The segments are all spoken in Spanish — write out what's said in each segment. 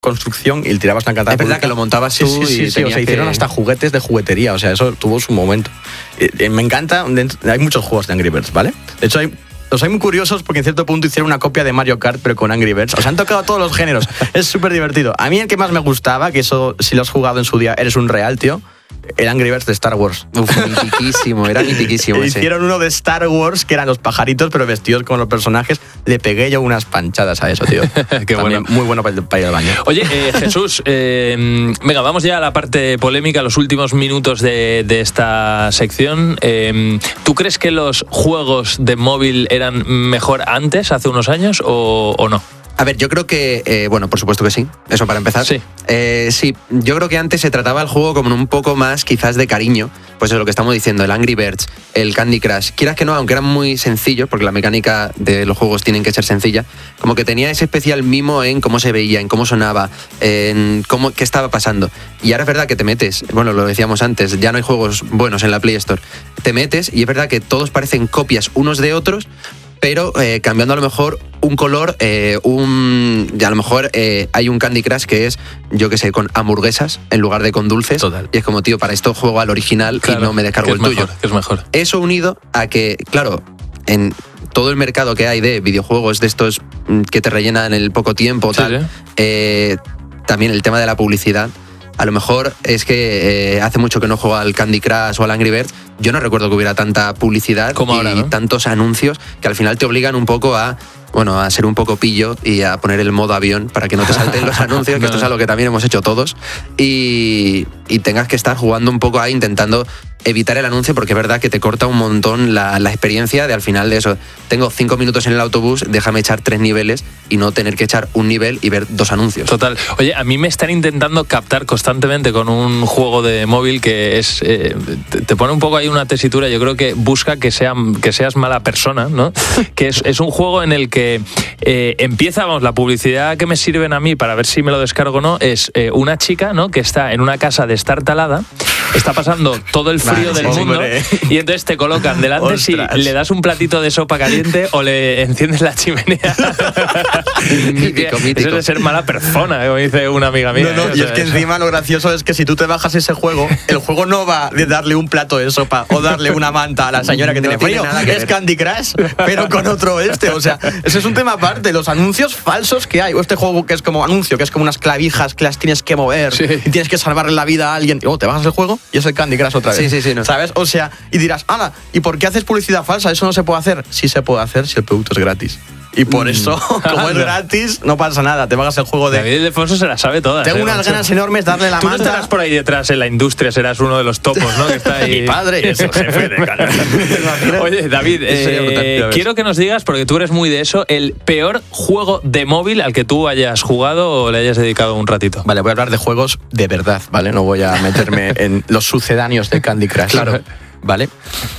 construcción y le tirabas una catapulta. Es verdad que lo montabas tú sí, o sea, hicieron hasta juguetes de juguetería, o sea, eso tuvo su momento. Me encanta, hay muchos juegos de Angry Birds, ¿vale? De hecho, los hay muy curiosos porque en cierto punto hicieron una copia de Mario Kart pero con Angry Birds. O sea, han tocado todos los géneros. Es súper divertido. A mí el que más me gustaba, que eso si lo has jugado en su día, eres un real, tío, el Angry Birds de Star Wars. Mitiquísimo, era mitiquísimo. Hicieron uno de Star Wars que eran los pajaritos pero vestidos como los personajes. Le pegué yo unas panchadas a eso, tío. Qué bueno. Muy bueno para ir al baño. Oye, Jesús, venga, vamos ya a la parte polémica, los últimos minutos de esta sección. ¿Tú crees que los juegos de móvil eran mejor antes, hace unos años, o no? A ver, yo creo que, bueno, por supuesto que sí, eso para empezar. Sí. Sí, yo creo que antes se trataba el juego como un poco más quizás de cariño, pues es lo que estamos diciendo, el Angry Birds, el Candy Crush, quieras que no, aunque eran muy sencillos, porque la mecánica de los juegos tienen que ser sencilla, como que tenía ese especial mimo en cómo se veía, en cómo sonaba, en qué estaba pasando. Y ahora es verdad que te metes, bueno, lo decíamos antes, ya no hay juegos buenos en la Play Store, te metes y es verdad que todos parecen copias unos de otros, pero cambiando a lo mejor un color, y a lo mejor hay un Candy Crush que es, yo qué sé, con hamburguesas en lugar de con dulces. Total. Y es como, tío, para esto juego al original, claro, y no me descargo el tuyo. Que es mejor. Eso unido a que, claro, en todo el mercado que hay de videojuegos de estos que te rellenan en el poco tiempo, sí, tal, sí. También el tema de la publicidad. A lo mejor es que hace mucho que no juego al Candy Crush o al Angry Birds. Yo no recuerdo que hubiera tanta publicidad como ahora, ¿no? Tantos anuncios que al final te obligan un poco a ser un poco pillo y a poner el modo avión para que no te salten los anuncios, que esto es algo que también hemos hecho todos, y tengas que estar jugando un poco ahí intentando evitar el anuncio, porque es verdad que te corta un montón la experiencia de al final de eso. Tengo 5 minutos en el autobús, déjame echar 3 niveles y no tener que echar un nivel y ver 2 anuncios. Total. Oye, a mí me están intentando captar constantemente con un juego de móvil que es te pone un poco ahí una tesitura. Yo creo que busca que seas mala persona, ¿no? Que es un juego en el que empieza, la publicidad que me sirven a mí para ver si me lo descargo o no es una chica, ¿no?, que está en una casa de estar talada, está pasando todo el frío del mundo, y entonces te colocan delante si le das un platito de sopa caliente o le enciendes la chimenea. Mítico. Eso es de ser mala persona, como dice una amiga mía. No, y es que encima lo gracioso es que si tú te bajas ese juego, el juego no va de darle un plato de sopa o darle una manta a la señora que tiene frío. Es Candy Crush, pero con otro o sea, ese es un tema aparte. Los anuncios falsos que hay, o este juego que es como anuncio, que es como unas clavijas que las tienes que mover, sí, y tienes que salvarle la vida a alguien. Te bajas el juego y es el Candy Crush otra vez. Sí, no. ¿Sabes? O sea, y dirás, ¡hala! ¿Y por qué haces publicidad falsa? Eso no se puede hacer. Sí se puede hacer si el producto es gratis. Y por eso, como es gratis, no pasa nada. Te bajas el juego de... David Ildefonso se la sabe todas. Tengo unas ganas enormes de darle la manta. Tú no estarás por ahí detrás en la industria, serás uno de los topos, ¿no? Que está ahí. Mi padre es el jefe de canal. Oye, David, quiero que nos digas, porque tú eres muy de eso, el peor juego de móvil al que tú hayas jugado o le hayas dedicado un ratito. Vale, voy a hablar de juegos de verdad, ¿vale? No voy a meterme en los sucedáneos de Candy Crush. Claro. ¿Vale?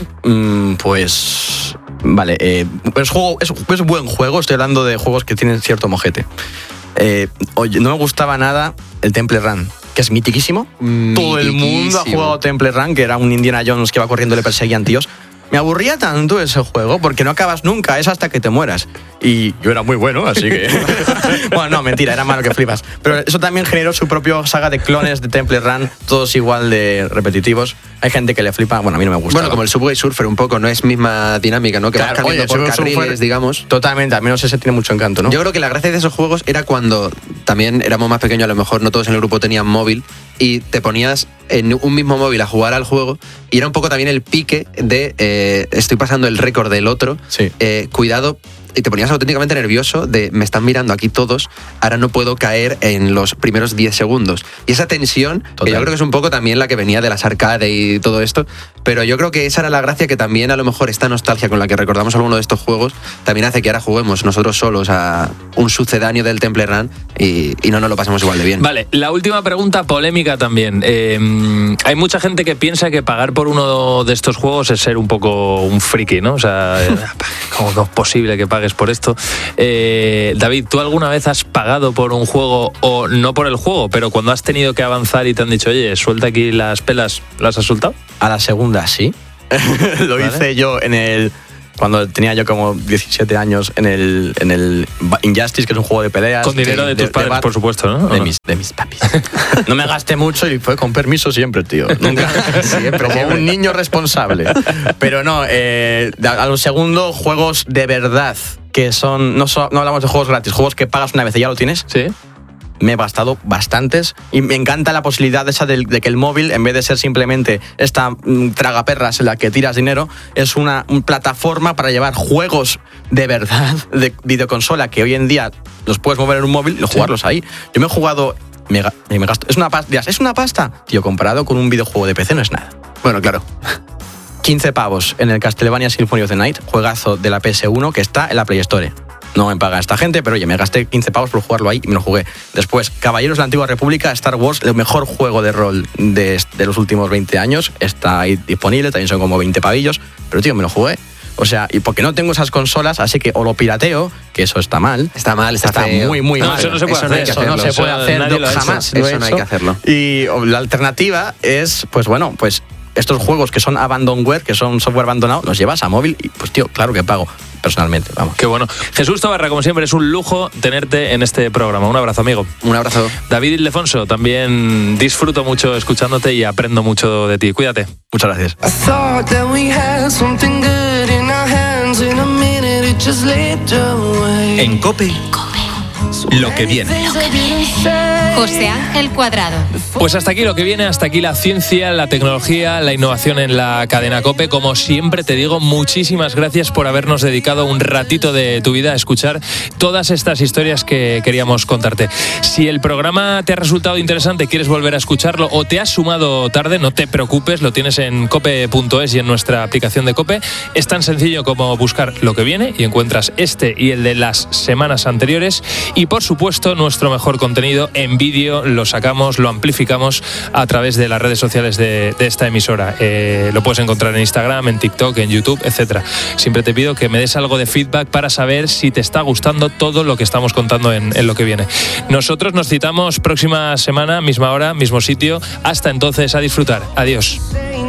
Pues... Vale, es buen juego, estoy hablando de juegos que tienen cierto mojete. Oye, no me gustaba nada el Temple Run, que es mitiquísimo. Todo el mundo ha jugado Temple Run, que era un Indiana Jones que iba corriendo y le perseguían tíos. Me aburría tanto ese juego porque no acabas nunca, es hasta que te mueras. Y yo era muy bueno, así que... Bueno, no, mentira, era malo que flipas. Pero eso también generó su propia saga de clones de Temple Run, todos igual de repetitivos. Hay gente que le flipa, bueno, a mí no me gusta. Bueno, como el Subway Surfer un poco, no es misma dinámica, ¿no? Que vas cambiando por carriles, Surfer, digamos. Totalmente, al menos ese tiene mucho encanto, ¿no? Yo creo que la gracia de esos juegos era cuando también éramos más pequeños, a lo mejor no todos en el grupo tenían móvil, y te ponías en un mismo móvil a jugar al juego, y era un poco también el pique de estoy pasando el récord del otro, sí. Cuidado, y te ponías auténticamente nervioso de me están mirando aquí todos, ahora no puedo caer en los primeros 10 segundos. Y esa tensión, que yo creo que es un poco también la que venía de las arcades y todo esto, pero yo creo que esa era la gracia, que también a lo mejor esta nostalgia con la que recordamos alguno de estos juegos también hace que ahora juguemos nosotros solos a un sucedáneo del Temple Run y no nos lo pasemos igual de bien. Vale, la última pregunta polémica también. Hay mucha gente que piensa que pagar por uno de estos juegos es ser un poco un friki, ¿no? O sea, ¿cómo es posible que pagues por esto? David, ¿tú alguna vez has pagado por un juego, o no por el juego, pero cuando has tenido que avanzar y te han dicho, oye, suelta aquí las pelas, las has soltado? A la segunda, sí. Lo hice yo en el cuando tenía yo como 17 años en el Injustice, que es un juego de peleas. Con dinero de tus padres, por supuesto, ¿no? De mis papis. No me gasté mucho y fue con permiso siempre, tío. Nunca, siempre, como un niño responsable. Pero no, a lo segundo, juegos de verdad, que son, no hablamos de juegos gratis, juegos que pagas una vez y ya lo tienes. Sí. Me he gastado bastantes y me encanta la posibilidad esa de que el móvil, en vez de ser simplemente esta tragaperras en la que tiras dinero, es una plataforma para llevar juegos de verdad de videoconsola que hoy en día los puedes mover en un móvil y jugarlos ahí. Yo me he jugado, me gasto, es una pasta, tío, comparado con un videojuego de PC no es nada. Bueno, claro. 15 pavos en el Castlevania Symphony of the Night, juegazo de la PS1 que está en la Play Store. No me paga esta gente, pero oye, me gasté 15 pavos por jugarlo ahí y me lo jugué. Después, Caballeros de la Antigua República, Star Wars, el mejor juego de rol de los últimos 20 años. Está ahí disponible, también son como 20 pavillos. Pero tío, me lo jugué. O sea, y porque no tengo esas consolas, así que o lo pirateo, que eso está mal. Está feo. muy mal. Eso no se puede hacer. Eso no se puede hacer jamás. Eso no hay que hacerlo. Y la alternativa es, pues bueno, pues estos juegos que son abandonware, que son software abandonado, los llevas a móvil y pues tío, claro que pago. Personalmente, vamos. Qué bueno. Jesús Tobarra, como siempre, es un lujo tenerte en este programa. Un abrazo, amigo. Un abrazo. David Ildefonso, también disfruto mucho escuchándote y aprendo mucho de ti. Cuídate. Muchas gracias. En COPE, lo que viene. José Ángel Cuadrado. Pues hasta aquí lo que viene, hasta aquí la ciencia, la tecnología, la innovación en la cadena COPE. Como siempre te digo, muchísimas gracias por habernos dedicado un ratito de tu vida a escuchar todas estas historias que queríamos contarte. Si el programa te ha resultado interesante, quieres volver a escucharlo o te has sumado tarde, no te preocupes, lo tienes en cope.es y en nuestra aplicación de COPE. Es tan sencillo como buscar lo que viene y encuentras este y el de las semanas anteriores. Y por supuesto, nuestro mejor contenido en vídeo lo sacamos, lo amplificamos a través de las redes sociales de esta emisora. Lo puedes encontrar en Instagram, en TikTok, en YouTube, etc. Siempre te pido que me des algo de feedback para saber si te está gustando todo lo que estamos contando en lo que viene. Nosotros nos citamos próxima semana, misma hora, mismo sitio. Hasta entonces, a disfrutar. Adiós.